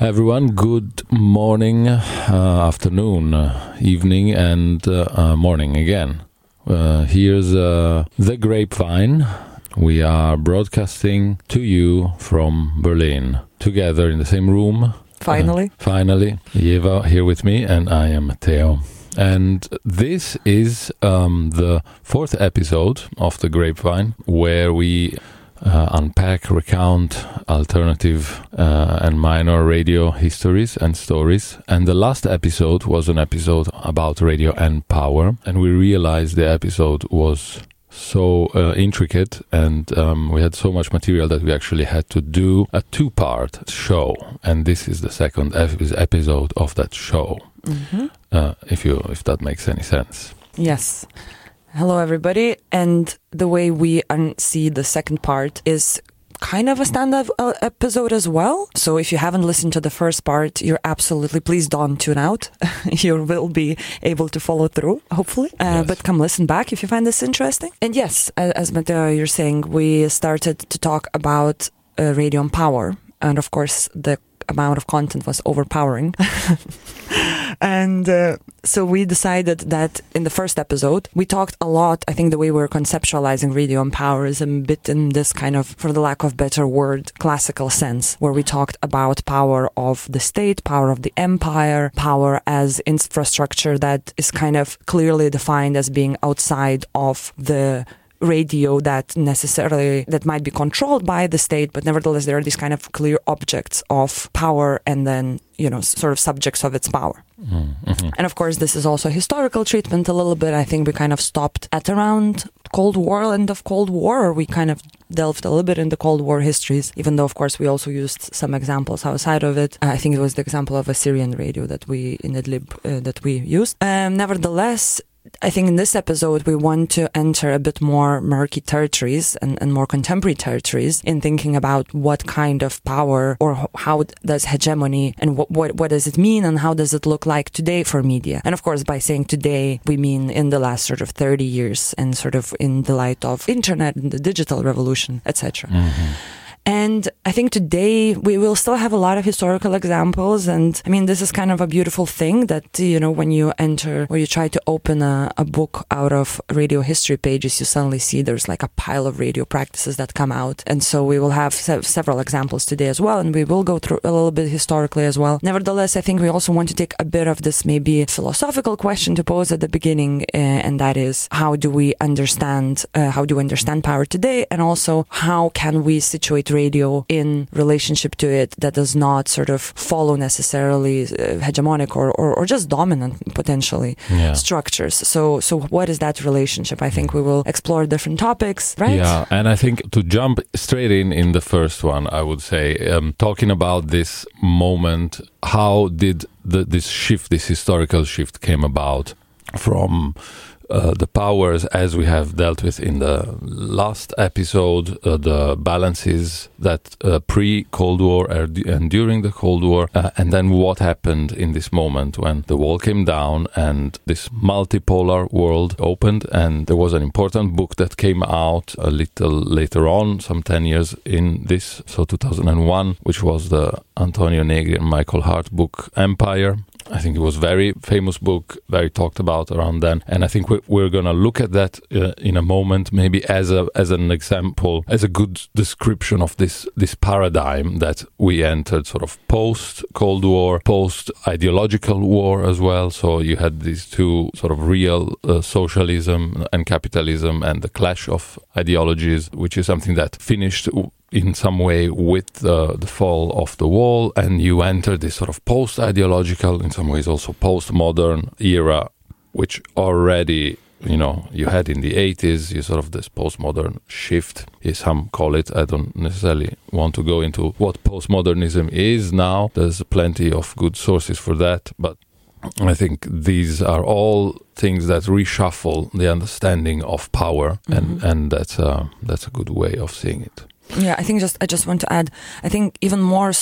Everyone, good morning, afternoon, evening, and morning again. Here's The Grapevine. We are broadcasting to you from Berlin, together in the same room. Finally. Finally. Eva here with me, and I am Matteo. And this is the fourth episode of The Grapevine, where we unpack, recount alternative and minor radio histories and stories. And the last episode was an episode about radio and power. And we realized the episode was so intricate and we had so much material that we actually had to do a two-part show. And this is the second episode of that show, if that makes any sense. Yes. Hello, everybody. And the way we see the second part is kind of a stand-up episode as well. So if you haven't listened to the first part, please don't tune out. You will be able to follow through, hopefully. Yes. But come listen back if you find this interesting. And yes, as Matteo, you're saying, we started to talk about radio and power. And of course, the amount of content was overpowering. And so we decided that in the first episode, we talked a lot. I think the way we were conceptualizing radio and power is a bit in this kind of, for the lack of better word, classical sense, where we talked about power of the state, power of the empire, power as infrastructure that is kind of clearly defined as being outside of the radio that might be controlled by the state, but nevertheless there are these kind of clear objects of power and then, sort of subjects of its power. Mm-hmm. And of course this is also a historical treatment a little bit. I think we kind of stopped at around Cold War, end of Cold War, or we kind of delved a little bit into Cold War histories, even though of course we also used some examples outside of it. I think it was the example of a Syrian radio that we in Idlib that we used. Nevertheless, I think in this episode we want to enter a bit more murky territories and more contemporary territories in thinking about what kind of power or how does hegemony and what does it mean and how does it look like today for media. And of course by saying today we mean in the last sort of 30 years and sort of in the light of internet and the digital revolution, etc. And I think today we will still have a lot of historical examples. And I mean, this is kind of a beautiful thing that, when you enter or you try to open a book out of radio history pages, you suddenly see there's like a pile of radio practices that come out. And so we will have several examples today as well. And we will go through a little bit historically as well. Nevertheless, I think we also want to take a bit of this maybe philosophical question to pose at the beginning. And that is, how do we understand power today? And also, how can we situate radio in relationship to it that does not sort of follow necessarily hegemonic or just dominant potentially structures. So what is that relationship? I think we will explore different topics, right? Yeah, and I think to jump straight in the first one, I would say, talking about this moment, how did this historical shift came about from the powers, as we have dealt with in the last episode, the balances that pre-Cold War and during the Cold War, and then what happened in this moment when the wall came down and this multipolar world opened. And there was an important book that came out a little later on, some 10 years in this, so 2001, which was the Antonio Negri and Michael Hart book, Empire. I think it was a very famous book, very talked about around then. And I think we're going to look at that in a moment, maybe as an example, as a good description of this paradigm that we entered sort of post-Cold War, post-ideological war as well. So you had these two sort of real socialism and capitalism and the clash of ideologies, which is something that finished in some way with the fall of the wall, and you enter this sort of post-ideological, in some ways also post-modern era, which already, you had in the 80s, you sort of this postmodern shift, as some call it. I don't necessarily want to go into what postmodernism is now. There's plenty of good sources for that, but I think these are all things that reshuffle the understanding of power, and that's a good way of seeing it. Yeah, I think I just want to add, I think even more